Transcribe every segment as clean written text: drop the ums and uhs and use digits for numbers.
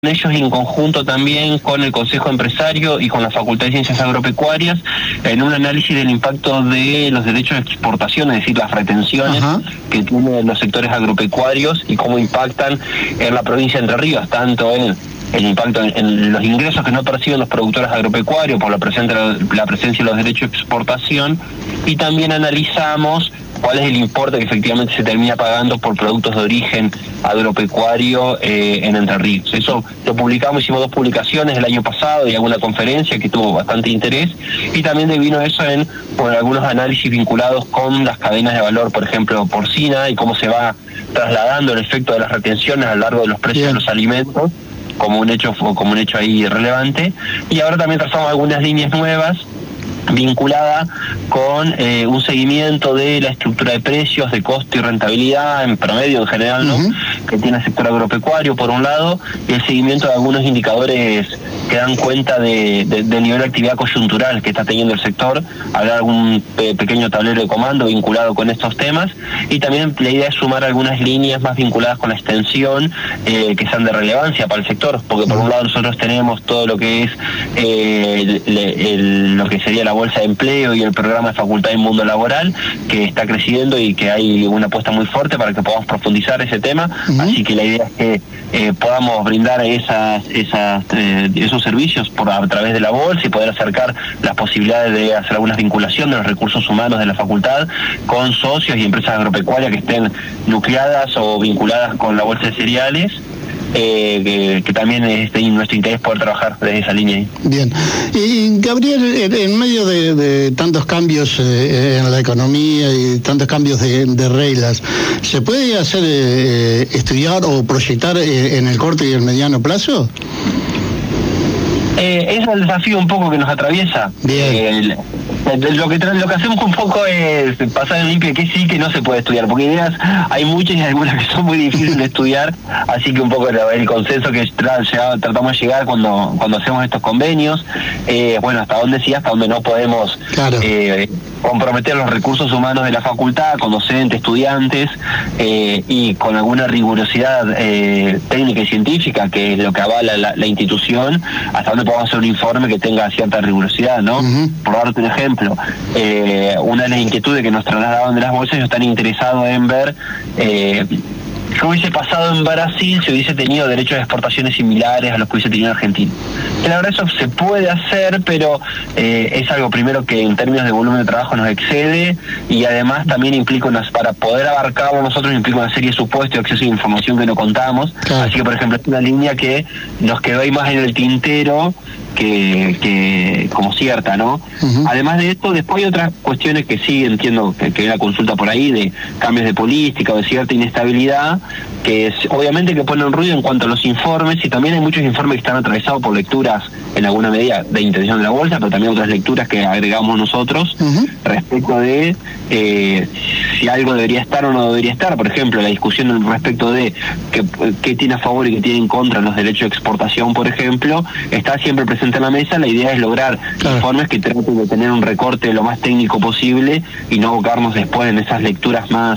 ellos en conjunto también con el Consejo Empresario y con la Facultad de Ciencias Agropecuarias en un análisis del impacto de los derechos de exportación, es decir, las retenciones que tienen los sectores agropecuarios y cómo impactan en la provincia de Entre Ríos, tanto en el impacto en los ingresos que no perciben los productores agropecuarios por la presencia de los derechos de exportación, y también analizamos cuál es el importe que efectivamente se termina pagando por productos de origen agropecuario en Entre Ríos. Eso lo publicamos, hicimos 2 publicaciones el año pasado y alguna conferencia que tuvo bastante interés, y también devino eso por algunos análisis vinculados con las cadenas de valor, por ejemplo, porcina, y cómo se va trasladando el efecto de las retenciones a lo largo de los precios de los alimentos, como un hecho ahí relevante. Y ahora también trazamos algunas líneas nuevas vinculada con un seguimiento de la estructura de precios, de costo y rentabilidad en promedio en general, ¿no? Que tiene el sector agropecuario por un lado, y el seguimiento de algunos indicadores que dan cuenta del nivel de actividad coyuntural que está teniendo el sector. Habrá algún pequeño tablero de comando vinculado con estos temas, y también la idea es sumar algunas líneas más vinculadas con la extensión que sean de relevancia para el sector, porque por un lado nosotros tenemos todo lo que es lo que sería la bolsa de empleo y el programa de Facultad en Mundo Laboral, que está creciendo y que hay una apuesta muy fuerte para que podamos profundizar ese tema. Así que la idea es que podamos brindar esos servicios a través de la bolsa y poder acercar las posibilidades de hacer algunas vinculaciones de los recursos humanos de la facultad con socios y empresas agropecuarias que estén nucleadas o vinculadas con la bolsa de cereales. Que también es nuestro interés poder trabajar desde esa línea. Bien. Y Gabriel, en medio de tantos cambios en la economía y tantos cambios de reglas, ¿se puede hacer estudiar o proyectar en el corto y el mediano plazo? Es el desafío un poco que nos atraviesa. Bien. Lo que hacemos un poco es pasar en limpio que sí, que no se puede estudiar, porque ideas hay muchas y algunas que son muy difíciles de estudiar, así que un poco el consenso que tratamos de llegar cuando hacemos estos convenios, hasta dónde sí, hasta dónde no podemos comprometer los recursos humanos de la facultad, con docentes, estudiantes, y con alguna rigurosidad técnica y científica, que es lo que avala la institución, hasta dónde podemos hacer un informe que tenga cierta rigurosidad, ¿no? Por darte un ejemplo, una de las inquietudes que nos trasladaban de las bolsas, ellos están interesados en ver qué hubiese pasado en Brasil si hubiese tenido derechos de exportaciones similares a los que hubiese tenido Argentina. Que la verdad eso se puede hacer, pero es algo primero que en términos de volumen de trabajo nos excede, y además también para poder abarcarlo nosotros implica una serie de supuestos y acceso a información que no contamos. Claro. Así que, por ejemplo, es una línea que nos quedó ahí más en el tintero que como cierta, ¿no? Además de esto, después hay otras cuestiones que sí entiendo que hay una consulta por ahí de cambios de política o de cierta inestabilidad, que es, obviamente que ponen ruido en cuanto a los informes, y también hay muchos informes que están atravesados por lecturas en alguna medida de intención de la bolsa, pero también otras lecturas que agregamos nosotros respecto de si algo debería estar o no debería estar. Por ejemplo, la discusión respecto de qué tiene a favor y qué tiene en contra los derechos de exportación, por ejemplo, está siempre presente en la mesa. La idea es lograr informes que traten de tener un recorte lo más técnico posible y no abocarnos después en esas lecturas más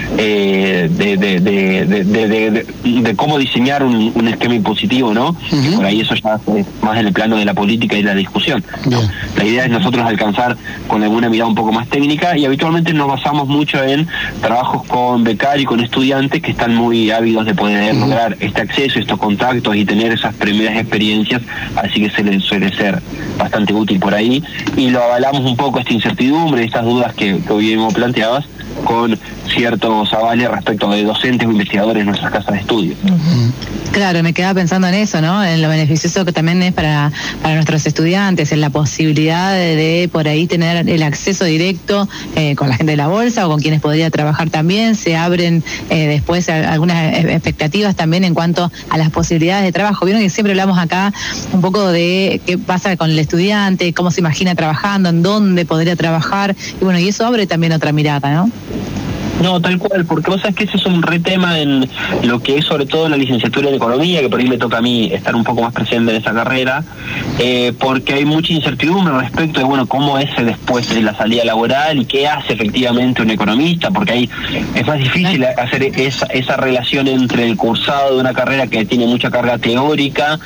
de cómo diseñar un esquema impositivo, ¿no? Que por ahí eso ya es más en el plano de la política y la discusión, ¿no? La idea es nosotros alcanzar con alguna mirada un poco más técnica, y habitualmente nos basamos mucho en trabajos con becarios y con estudiantes que están muy ávidos de poder lograr este acceso, estos contactos y tener esas primeras experiencias, así que se les suele ser bastante útil por ahí, y lo avalamos un poco esta incertidumbre, estas dudas que hoy hemos planteado, con ciertos avales respecto de docentes o investigadores en nuestras casas de estudio. Claro, me quedaba pensando en eso, ¿no? En lo beneficioso que también es para nuestros estudiantes, en la posibilidad de por ahí tener el acceso directo con la gente de la bolsa o con quienes podría trabajar también. Se abren después algunas expectativas también en cuanto a las posibilidades de trabajo. Vieron que siempre hablamos acá un poco de qué pasa con el estudiante, cómo se imagina trabajando, en dónde podría trabajar, y bueno, y eso abre también otra mirada, ¿no? No, tal cual, porque vos sabés que ese es un re tema en lo que es sobre todo la licenciatura en Economía, que por ahí me toca a mí estar un poco más presente en esa carrera, porque hay mucha incertidumbre respecto de, bueno, cómo es después de la salida laboral y qué hace efectivamente un economista, porque ahí es más difícil hacer esa relación entre el cursado de una carrera que tiene mucha carga teórica